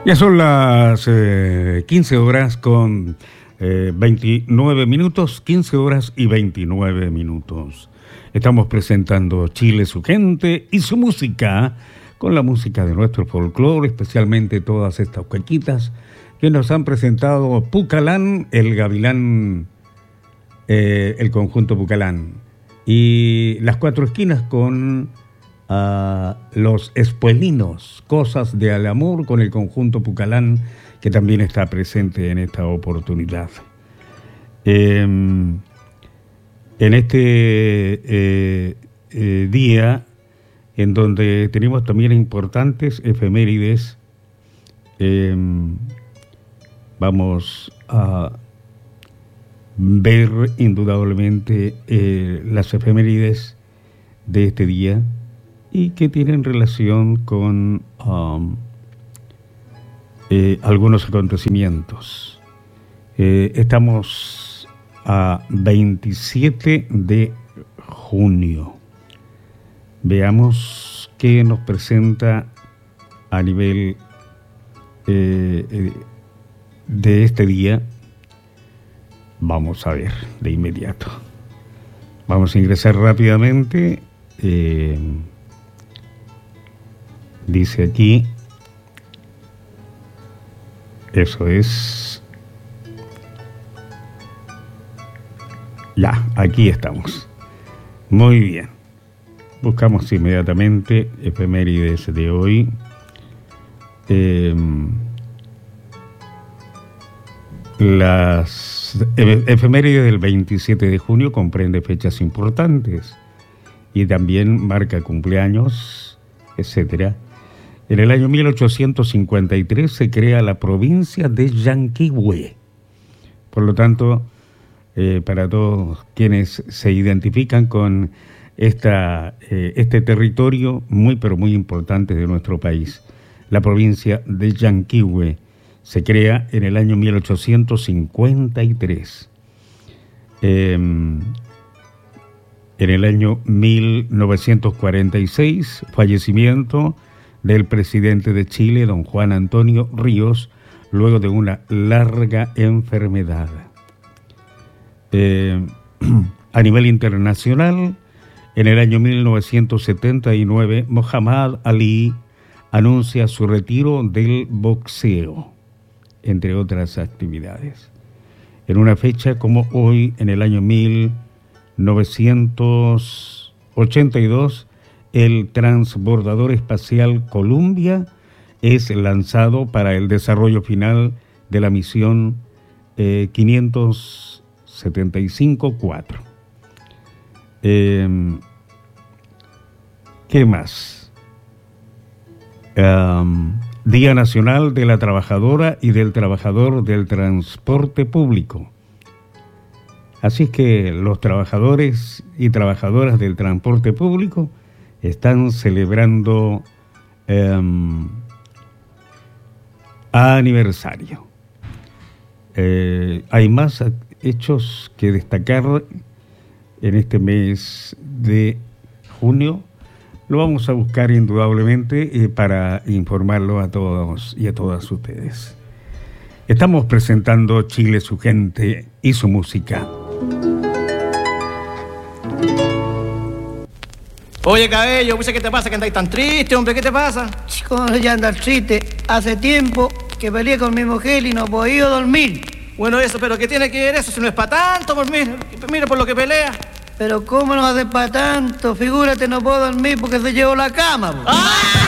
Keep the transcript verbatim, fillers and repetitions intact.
Ya son las eh, quince horas con eh, veintinueve minutos, quince horas y veintinueve minutos. Estamos presentando Chile, su gente y su música, con la música de nuestro folclore, especialmente todas estas cuequitas que nos han presentado Pucalán, el Gavilán, eh, el conjunto Pucalán, y Las Cuatro Esquinas con uh, Los Espuelinos, Cosas de al Amor, con el conjunto Pucalán, que también está presente en esta oportunidad. Eh, en este eh, eh, día, en donde tenemos también importantes efemérides, eh, vamos a ver indudablemente eh, las efemérides de este día y que tienen relación con um, eh, algunos acontecimientos. Eh, estamos a veintisiete de junio. Veamos qué nos presenta a nivel eh, eh, de este día. Vamos a ver de inmediato. Vamos a ingresar rápidamente. Eh, dice aquí, eso es. Ya, aquí estamos. Muy bien. Buscamos inmediatamente efemérides de hoy. Eh, las efemérides del veintisiete de junio comprende fechas importantes y también marca cumpleaños, etcétera. En el año mil ochocientos cincuenta y tres se crea la provincia de Llanquihue. Por lo tanto, eh, para todos quienes se identifican con esta, eh, este territorio muy pero muy importante de nuestro país, la provincia de Llanquihue se crea en el año mil ochocientos cincuenta y tres. Eh, en el año mil novecientos cuarenta y seis, fallecimiento del presidente de Chile, don Juan Antonio Ríos, luego de una larga enfermedad. Eh, a nivel internacional, en el año mil novecientos setenta y nueve, Muhammad Ali anuncia su retiro del boxeo, entre otras actividades. En una fecha como hoy, en el año mil novecientos ochenta y dos, el transbordador espacial Columbia es lanzado para el desarrollo final de la misión eh, quinientos setenta y cinco cuatro. Eh, ¿Qué más? Um, Día Nacional de la Trabajadora y del Trabajador del Transporte Público. Así es que los trabajadores y trabajadoras del transporte público están celebrando eh, aniversario. Eh, hay más hechos que destacar en este mes de junio. Lo vamos a buscar indudablemente eh, para informarlo a todos y a todas ustedes. Estamos presentando Chile, su gente y su música. Oye, Cabello, ¿qué te pasa? ¿Que andáis tan triste, hombre? ¿Qué te pasa? ¿Cómo ya andar triste? Hace tiempo que peleé con mi mujer y no he podido dormir. Bueno, eso, pero ¿qué tiene que ver eso? Si no es para tanto, por mí. Mira por lo que pelea. Pero ¿cómo no hace para tanto? Figúrate, no puedo dormir porque se llevó la cama. ¡Ah!